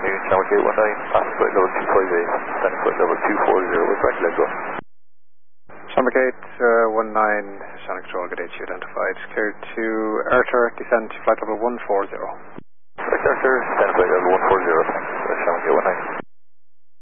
New Channel Gate 19, passing flight level 258, standing flight level 240 with right leg go. Channel Gate 19, Sonic Control, good H identified. Cleared to Arthur, descend to flight level 140. Right, Arthur, standing flight level 140, thanks. Channel Gate 19.